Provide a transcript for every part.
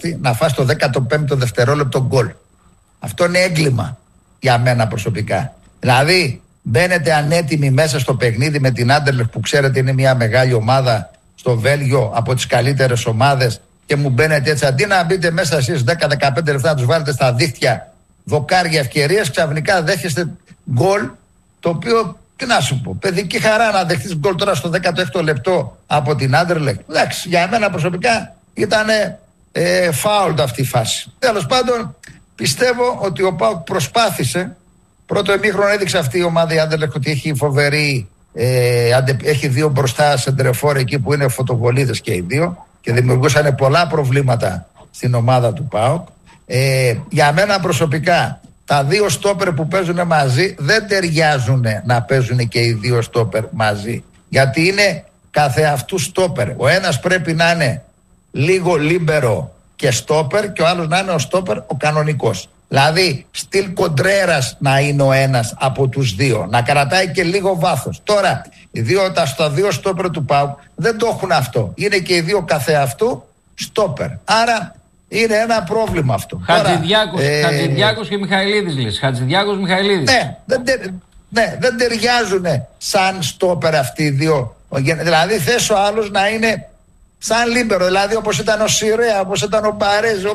αναπάντραστη να φας το 15ο δευτερόλεπτο γκολ. Αυτό είναι έγκλημα για μένα προσωπικά. Δηλαδή μπαίνετε ανέτοιμοι μέσα στο παιχνίδι με την Άντερλεχτ που ξέρετε είναι μια μεγάλη ομάδα στο Βέλγιο, από τις καλύτερες ομάδες, και μου μπαίνετε έτσι, αντί να μπείτε μέσα εσείς 10-15 λεπτά να τους βάλετε στα δίχτυα δοκάρια ευκαιρίες, ξαφνικά δέχεστε γκολ, το οποίο, τι να σου πω, παιδική χαρά να δεχτείς γκολ τώρα στο 16ο λεπτό από την Άντερλεχτ. Εντάξει, για μένα προσωπικά ήταν φάουλ αυτή η φάση. Τέλος πάντων, πιστεύω ότι ο ΠΑΟΚ προσπάθησε. Πρώτο ημίχρονο έδειξε αυτή η ομάδα η Άντερλεχτ ότι έχει φοβερή, έχει δύο μπροστά σεντρεφόρ εκεί που είναι φωτοβολίδες και οι δύο και δημιουργούσαν πολλά προβλήματα στην ομάδα του ΠΑΟΚ. Για μένα προσωπικά τα δύο στόπερ που παίζουν μαζί δεν ταιριάζουν να παίζουν και οι δύο στόπερ μαζί, γιατί είναι καθεαυτού στόπερ. Ο ένας πρέπει να είναι λίγο λίμπερο και στόπερ και ο άλλος να είναι ο στόπερ ο κανονικός. Δηλαδή στυλ Κοντρέρας να είναι ο ένας από τους δύο, να κρατάει και λίγο βάθος. Τώρα στα δύο στόπερ του ΠΑΟΚ δεν το έχουν αυτό. Είναι και οι δύο καθεαυτού στόπερ. Άρα είναι ένα πρόβλημα αυτό. Χατζηδιάκος και Μιχαηλίδης λες. Χατζηδιάκος Μιχαηλίδης. Ναι, δεν ταιριάζουν σαν στόπερ αυτοί οι δύο. Δηλαδή θες ο άλλος να είναι σαν λίμπερο, δηλαδή όπως ήταν ο Σιρέα, όπως ήταν ο Μπαρέζ,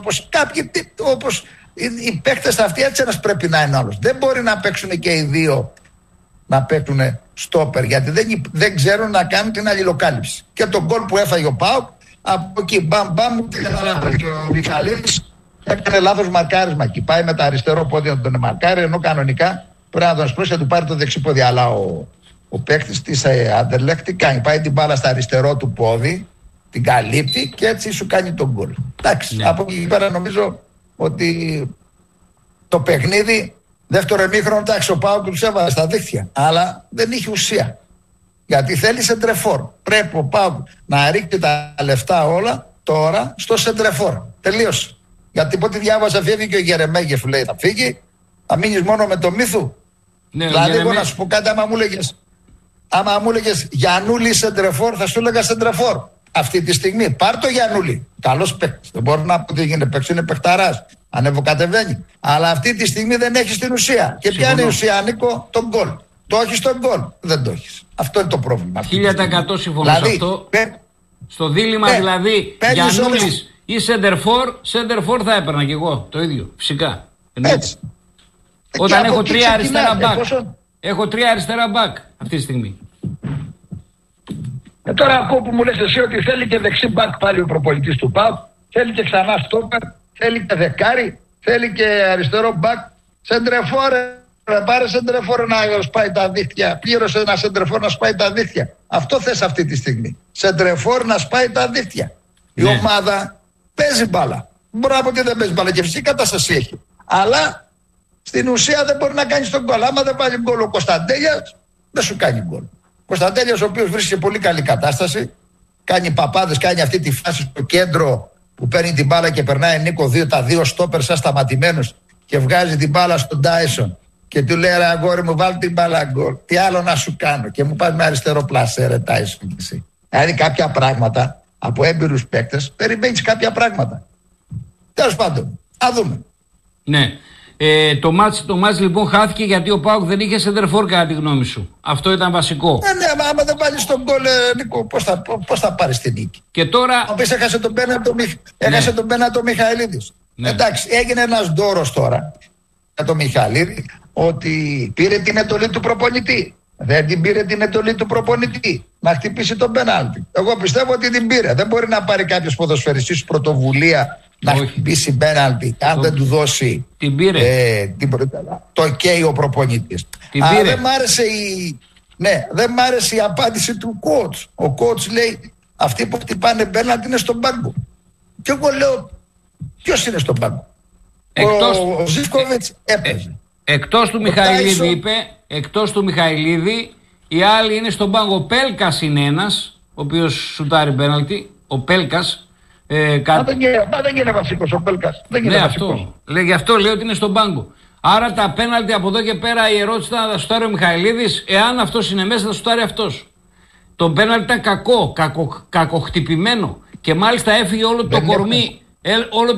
όπως οι παίκτες αυτοί, έτσι ένας πρέπει να είναι άλλος. Δεν μπορεί να παίξουν και οι δύο να παίξουν στόπερ, γιατί δεν ξέρουν να κάνουν την αλληλοκάλυψη. Και τον γκολ που έφαγε ο ΠΑΟΚ, από εκεί μπαμ και ο Μιχαλίδης έκανε λάθος μαρκάρισμα και πάει με τα αριστερό πόδι να τον μαρκάρει, ενώ κανονικά πρέπει να τον σπρώσει να του πάρει το δεξί πόδι. Αλλά ο παίκτης της Άντερλεχτ τι κάνει? Πάει την μπάλα στα αριστερό του πόδι, την καλύπτει και έτσι σου κάνει τον γκολ. Εντάξει, από εκεί πέρα νομίζω ότι το παιχνίδι δεύτερο ημίχρονο, εντάξει, ο ΠΑΟΚ τους έβαλε στα δίχτυα, αλλά δεν είχε ουσία. Γιατί θέλει σεντρεφόρ. Πρέπει ο ΠΑΟΚ να ρίξει τα λεφτά όλα τώρα στο σεντρεφόρ. Τελείωσε. Γιατί πότε διάβασα, φεύγει και ο Γερεμέγεφ, λέει θα φύγει, θα μείνεις μόνο με το Μύθου. Ναι, δηλαδή, εγώ να σου πω κάτι, άμα μου έλεγες Γιαννούλη σεντρεφόρ, θα σου έλεγα σεντρεφόρ. Αυτή τη στιγμή πάρ' το Γιαννούλη. Καλός παίκτης. Δεν μπορώ να πω ότι γίνεται παίκτης, είναι παιχταράς. Ανεβοκατεβαίνει. Αλλά αυτή τη στιγμή δεν έχεις την ουσία. Και ποια είναι η ουσία, Νίκο? Τον γκολ. Το έχεις τον γκολ? Δεν το έχεις. Αυτό είναι το πρόβλημα. 1000% συμφωνώ σε αυτό. Στο δίλημμα δηλαδή Γιαννούλης ή σέντερφορ θα έπαιρνα κι εγώ το ίδιο. Φυσικά. Έτσι. Όταν έχω τρία αριστερά μπακ. Έχω τρία αριστερά μπακ αυτή τη στιγμή. Τώρα ακούω που μου λες εσύ ότι θέλει και δεξί μπακ πάλι ο προπονητής του ΠΑΟΚ, θέλει και ξανά στόπερ, θέλει και δεκάρι, θέλει και αριστερό μπακ. Σεντρεφόρε, πάρε σεντρεφόρε να σπάει τα δίχτυα. Πλήρωσε ένα σεντρεφόρ να σπάει τα δίχτυα. Αυτό θες αυτή τη στιγμή. Σεντρεφόρ να σπάει τα δίχτυα. Η ομάδα παίζει μπάλα. Μπορεί να πω ότι δεν παίζει μπάλα και φυσική κατάσταση έχει. Αλλά στην ουσία δεν μπορεί να κάνει τον γκολ. Άμα δεν βάλει γκολ ο Κωνσταντέλιας, δεν σου κάνει γκολ. Κωνσταντέλιας, ο οποίος βρίσκεται σε πολύ καλή κατάσταση, κάνει παπάδες, κάνει αυτή τη φάση στο κέντρο που παίρνει την μπάλα και περνάει Νίκο τα δύο στόπερ σαν σταματημένους και βγάζει την μπάλα στον Τάισον και του λέει ρε αγόρι μου, βάλει την μπάλα γκολ. Τι άλλο να σου κάνω? Και μου πάει με αριστερό πλασέ, ρε Τάισον και εσύ. Δηλαδή κάποια πράγματα από έμπειρους παίκτες περιμένεις κάποια πράγματα. Τέλος πάντων, α δούμε. Ναι. Το μάτς λοιπόν χάθηκε γιατί ο ΠΑΟΚ δεν είχε σεντερφόρ κατά τη γνώμη σου. Αυτό ήταν βασικό. Ναι, άμα δεν βάλεις τον γκολ, Νίκο, πώς θα πάρεις την νίκη? Και τώρα... Ο οποίος έχασε τον πέναλτι ο Μιχαηλίδης. Ναι. Εντάξει, έγινε ένας ντόρος τώρα για τον Μιχαηλίδη ότι πήρε την εντολή του προπονητή. Δεν την πήρε την εντολή του προπονητή να χτυπήσει τον πέναλτι. Εγώ πιστεύω ότι την πήρε. Δεν μπορεί να πάρει κάποιος ποδοσφαιριστής πρωτοβουλία να χτυπήσει πέναλτι αν δεν του δώσει την πήρε. Το ok ο προπονητής. Αλλά δεν μ' άρεσε η απάντηση του coach. Ο coach λέει αυτοί που χτυπάνε πέναλτι είναι στον πάγκο. Και εγώ λέω ποιος είναι στον πάγκο? Ο Ζίβκοβιτς έπαιζε. Εκτός του Μιχαηλίδη είπε, εκτός του Μιχαηλίδη οι άλλοι είναι στον πάγκο. Ο Πέλκας είναι ένας ο οποίος σουτάρει πέναλτι. Ο Πέλκας. Δεν είναι βασικός ο Πέλκας. Δεν είναι βασικός. Γι' αυτό λέει ότι είναι στον πάγκο. Άρα τα πέναλτι από εδώ και πέρα η ερώτηση ήταν να τα σουτάρει ο Μιχαηλίδης. Εάν αυτός είναι μέσα θα σουτάρει αυτός. Το πέναλτι ήταν κακοχτυπημένο. Και μάλιστα έφυγε όλο το κορμί.